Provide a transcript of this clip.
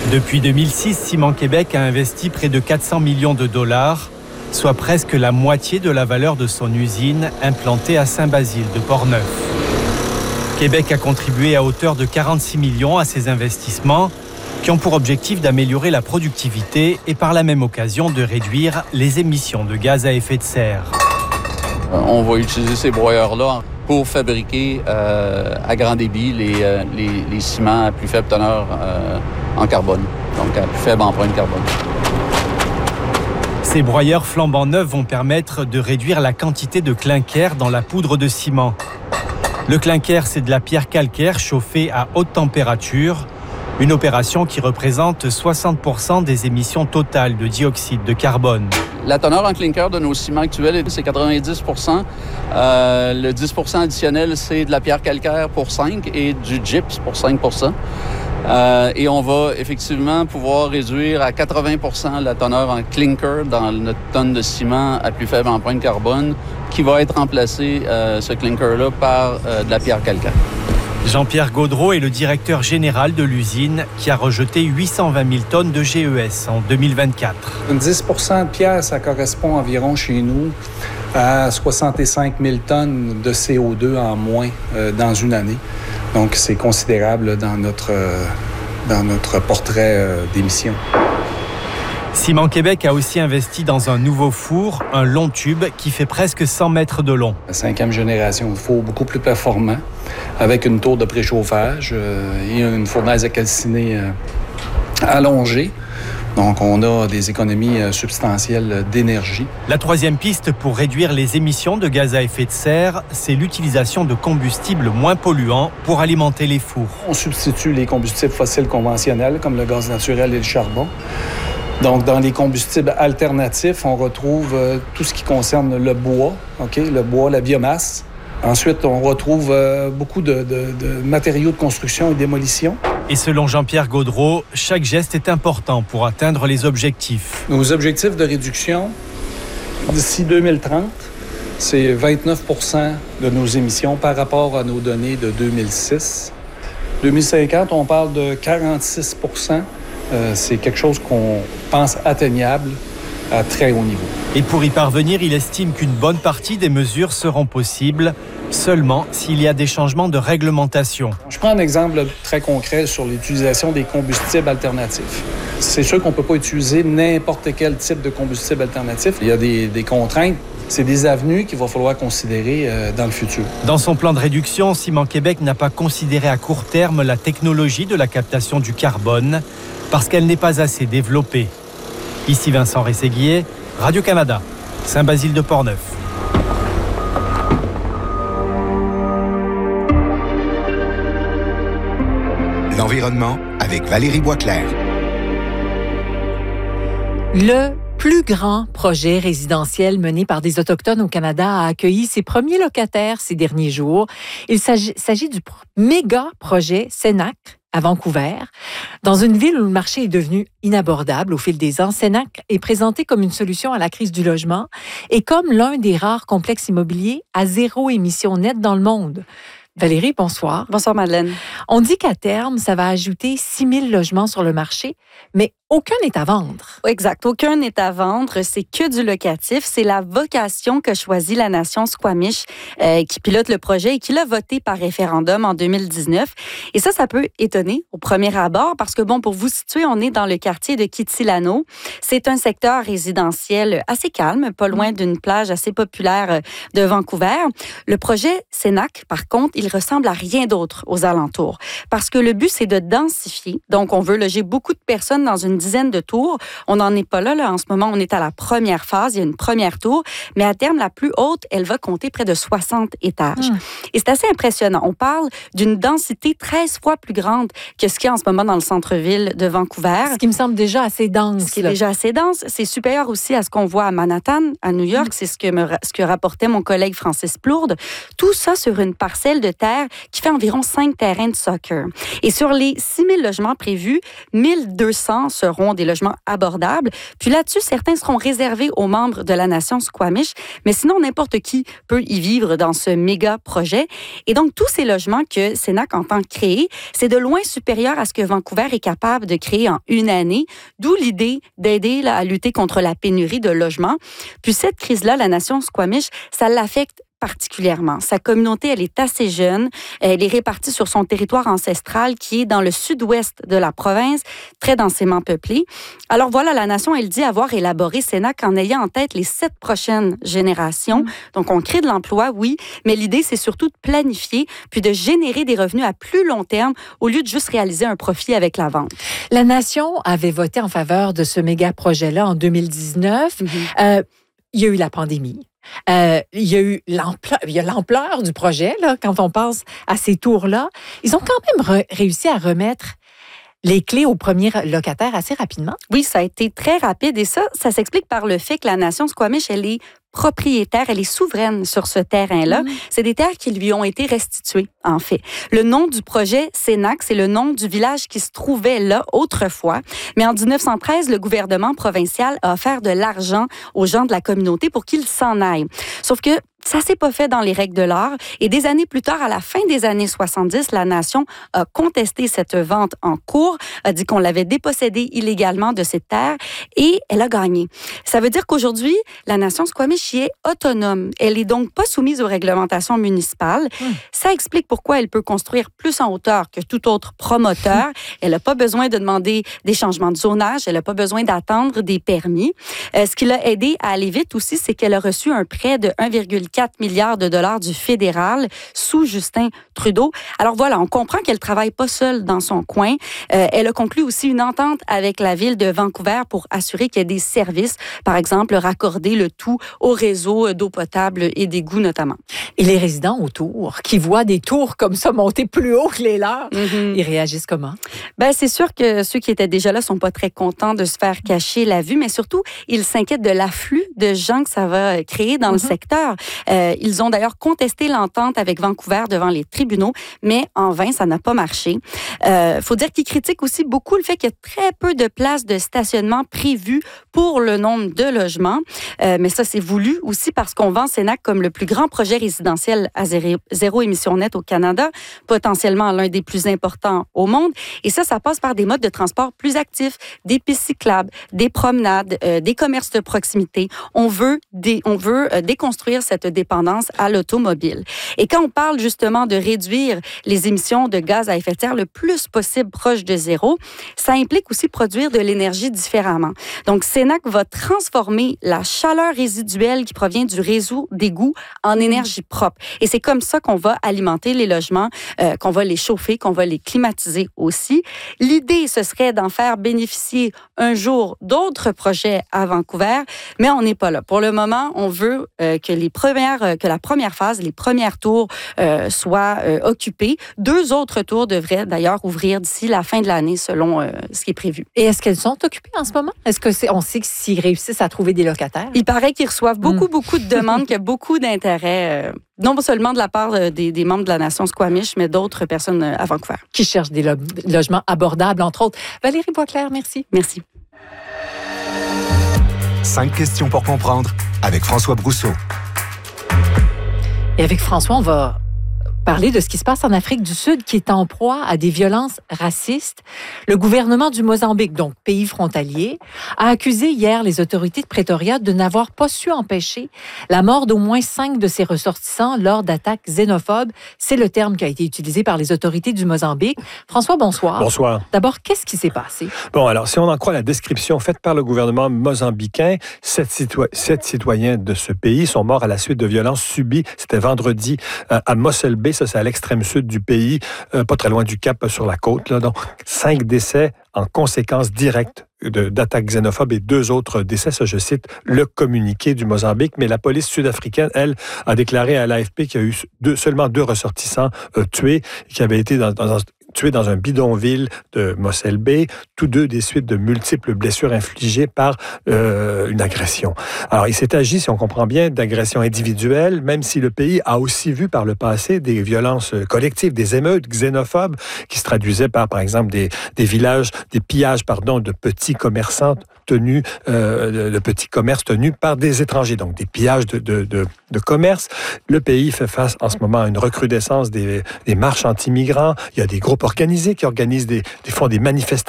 Depuis 2006, Ciment Québec a investi près de 400 millions de dollars, soit presque la moitié de la valeur de son usine implantée à Saint-Basile de Portneuf. Québec a contribué à hauteur de 46 millions à ces investissements qui ont pour objectif d'améliorer la productivité et par la même occasion de réduire les émissions de gaz à effet de serre. On va utiliser ces broyeurs-là pour fabriquer à grand débit les ciments à plus faible teneur en carbone, donc à plus faible empreinte carbone. Ces broyeurs flambant neufs vont permettre de réduire la quantité de clinker dans la poudre de ciment. Le clinker, c'est de la pierre calcaire chauffée à haute température, une opération qui représente 60% des émissions totales de dioxyde de carbone. La teneur en clinker de nos ciments actuels, c'est 90%. Le 10% additionnel, c'est de la pierre calcaire pour 5 et du gyps pour 5%. Et on va effectivement pouvoir réduire à 80% la teneur en clinker dans notre tonne de ciment à plus faible empreinte carbone, qui va être remplacé, ce clinker-là, par de la pierre calcaire. Jean-Pierre Gaudreau est le directeur général de l'usine qui a rejeté 820 000 tonnes de GES en 2024. 10 % de pierre, ça correspond environ chez nous à 65 000 tonnes de CO2 en moins dans une année. Donc, c'est considérable dans notre portrait d'émissions. Ciment Québec a aussi investi dans un nouveau four, un long tube qui fait presque 100 mètres de long. La 5e génération de four beaucoup plus performant, avec une tour de préchauffage et une fournaise à calciner allongée. Donc, on a des économies substantielles d'énergie. La troisième piste pour réduire les émissions de gaz à effet de serre, c'est l'utilisation de combustibles moins polluants pour alimenter les fours. On substitue les combustibles fossiles conventionnels, comme le gaz naturel et le charbon. Donc, dans les combustibles alternatifs, on retrouve tout ce qui concerne le bois, le bois, la biomasse. Ensuite, on retrouve beaucoup de matériaux de construction et démolition. Et selon Jean-Pierre Gaudreau, chaque geste est important pour atteindre les objectifs. Nos objectifs de réduction, d'ici 2030, c'est 29 % de nos émissions par rapport à nos données de 2006. 2050, on parle de 46 %. C'est quelque chose qu'on pense atteignable à très haut niveau. Et pour y parvenir, il estime qu'une bonne partie des mesures seront possibles seulement s'il y a des changements de réglementation. Je prends un exemple très concret sur l'utilisation des combustibles alternatifs. C'est sûr qu'on ne peut pas utiliser n'importe quel type de combustible alternatif. Il y a des contraintes. C'est des avenues qu'il va falloir considérer dans le futur. Dans son plan de réduction, Ciment Québec n'a pas considéré à court terme la technologie de la captation du carbone parce qu'elle n'est pas assez développée. Ici Vincent Rességuier, Radio-Canada, Saint-Basile de Portneuf. L'environnement avec Valérie Boisclair. Le plus grand projet résidentiel mené par des Autochtones au Canada a accueilli ses premiers locataires ces derniers jours. Il s'agit du méga projet Cenac à Vancouver. Dans une ville où le marché est devenu inabordable au fil des ans, Cenac est présenté comme une solution à la crise du logement et comme l'un des rares complexes immobiliers à zéro émission nette dans le monde. Valérie, bonsoir. Bonsoir, Madeleine. On dit qu'à terme, ça va ajouter 6 000 logements sur le marché, mais aucun n'est à vendre. Exact. Aucun n'est à vendre. C'est que du locatif. C'est la vocation que choisit la nation Squamish qui pilote le projet et qui l'a voté par référendum en 2019. Et ça peut étonner au premier abord parce que, pour vous situer, on est dans le quartier de Kitilano. C'est un secteur résidentiel assez calme, pas loin d'une plage assez populaire de Vancouver. Le projet Cenac, par contre, il ressemble à rien d'autre aux alentours parce que le but, c'est de densifier. Donc, on veut loger beaucoup de personnes dans une dizaine de tours. On n'en est pas là. En ce moment, on est à la première phase. Il y a une première tour, mais à terme, la plus haute, elle va compter près de 60 étages. Et c'est assez impressionnant. On parle d'une densité 13 fois plus grande que ce qu'il y a en ce moment dans le centre-ville de Vancouver. Ce qui me semble déjà assez dense. Ce qui est déjà assez dense. C'est supérieur aussi à ce qu'on voit à Manhattan, à New York. C'est ce que rapportait mon collègue Francis Plourde. Tout ça sur une parcelle de terre qui fait environ 5 terrains de soccer. Et sur les 6 000 logements prévus, 1 200 seront seront des logements abordables. Puis là-dessus, certains seront réservés aux membres de la nation Squamish, mais sinon, n'importe qui peut y vivre dans ce méga projet. Et donc, tous ces logements que Cenac entend créer, c'est de loin supérieur à ce que Vancouver est capable de créer en une année, d'où l'idée d'aider à lutter contre la pénurie de logements. Puis cette crise-là, la nation Squamish, ça l'affecte particulièrement. Sa communauté, elle est assez jeune. Elle est répartie sur son territoire ancestral qui est dans le sud-ouest de la province, très densément peuplé. Alors voilà, la nation, elle dit avoir élaboré Cenac en ayant en tête les 7 prochaines générations. Donc, on crée de l'emploi, oui, mais l'idée, c'est surtout de planifier puis de générer des revenus à plus long terme au lieu de juste réaliser un profit avec la vente. La nation avait voté en faveur de ce méga projet-là en 2019. Il y a eu la pandémie. Il y a eu l'ampleur du projet, là, quand on pense à ces tours-là. Ils ont quand même réussi à remettre les clés aux premiers locataires assez rapidement. Oui, ça a été très rapide et ça s'explique par le fait que la nation Squamish, elle est propriétaire, elle est souveraine sur ce terrain-là. C'est des terres qui lui ont été restituées, en fait. Le nom du projet Cenac, c'est le nom du village qui se trouvait là autrefois. Mais en 1913, le gouvernement provincial a offert de l'argent aux gens de la communauté pour qu'ils s'en aillent. Sauf que ça s'est pas fait dans les règles de l'art. Et des années plus tard, à la fin des années 70, la nation a contesté cette vente en cours, a dit qu'on l'avait dépossédée illégalement de cette terre et elle a gagné. Ça veut dire qu'aujourd'hui, la nation Squamish est autonome. Elle est donc pas soumise aux réglementations municipales. Ça explique pourquoi elle peut construire plus en hauteur que tout autre promoteur. Elle n'a pas besoin de demander des changements de zonage. Elle n'a pas besoin d'attendre des permis. Ce qui l'a aidé à aller vite aussi, c'est qu'elle a reçu un prêt de 1,4 milliards de dollars du fédéral sous Justin Trudeau. Alors voilà, on comprend qu'elle travaille pas seule dans son coin. Elle a conclu aussi une entente avec la ville de Vancouver pour assurer qu'il y ait des services, par exemple raccorder le tout au réseau d'eau potable et d'égouts notamment. Et les résidents autour, qui voient des tours comme ça monter plus haut que les leurs, ils réagissent comment? Ben, c'est sûr que ceux qui étaient déjà là sont pas très contents de se faire cacher la vue, mais surtout, ils s'inquiètent de l'afflux de gens que ça va créer dans le secteur. Ils ont d'ailleurs contesté l'entente avec Vancouver devant les tribunaux, mais en vain, ça n'a pas marché. Faut dire qu'ils critiquent aussi beaucoup le fait qu'il y a très peu de places de stationnement prévues pour le nombre de logements. Mais ça, c'est voulu aussi parce qu'on vend Cenac comme le plus grand projet résidentiel à zéro émission nette au Canada, potentiellement l'un des plus importants au monde. Et ça passe par des modes de transport plus actifs, des pistes cyclables, des promenades, des commerces de proximité. On veut déconstruire cette dépendance à l'automobile. Et quand on parle justement de réduire les émissions de gaz à effet de serre le plus possible proche de zéro, ça implique aussi produire de l'énergie différemment. Donc, Cenac va transformer la chaleur résiduelle qui provient du réseau d'égouts en énergie propre. Et c'est comme ça qu'on va alimenter les logements, qu'on va les chauffer, qu'on va les climatiser aussi. L'idée, ce serait d'en faire bénéficier un jour d'autres projets à Vancouver, mais on n'est pas là. Pour le moment, on veut que la première phase, les premières tours soient occupées. 2 autres tours devraient d'ailleurs ouvrir d'ici la fin de l'année, selon ce qui est prévu. Et est-ce qu'elles sont occupées en ce moment? On sait que s'ils réussissent à trouver des locataires? Il paraît qu'ils reçoivent beaucoup de demandes, qu'il y a beaucoup d'intérêt, non seulement de la part des membres de la nation Squamish, mais d'autres personnes à Vancouver. Qui cherchent des logements abordables, entre autres. Valérie Boisclair, merci. Merci. 5 questions pour comprendre avec François Brousseau. Et avec François, on va parler de ce qui se passe en Afrique du Sud, qui est en proie à des violences racistes. Le gouvernement du Mozambique, donc pays frontalier, a accusé hier les autorités de Pretoria de n'avoir pas su empêcher la mort d'au moins 5 de ses ressortissants lors d'attaques xénophobes. C'est le terme qui a été utilisé par les autorités du Mozambique. François, bonsoir. Bonsoir. D'abord, qu'est-ce qui s'est passé? Bon, alors, si on en croit la description faite par le gouvernement mozambicain, 7 citoyens de ce pays sont morts à la suite de violences subies. C'était vendredi à Mossel Bay. Ça, c'est à l'extrême sud du pays, pas très loin du Cap, sur la côte. Là. Donc, 5 décès en conséquence directe d'attaques xénophobes et 2 autres décès. Ça, je cite le communiqué du Mozambique. Mais la police sud-africaine, elle, a déclaré à l'AFP qu'il y a eu seulement 2 ressortissants tués, qui avaient été dans tués dans un bidonville de Mossel Bay, tous deux des suites de multiples blessures infligées par une agression. Alors, il s'est agi, si on comprend bien, d'agressions individuelles, même si le pays a aussi vu par le passé des violences collectives, des émeutes xénophobes qui se traduisaient par exemple, des pillages de petits commerçants tenus, de petits commerces tenus par des étrangers, donc des pillages de commerce. Le pays fait face en ce moment à une recrudescence des marches anti-migrants. Il y a des groupes organisés qui organisent font des manifestations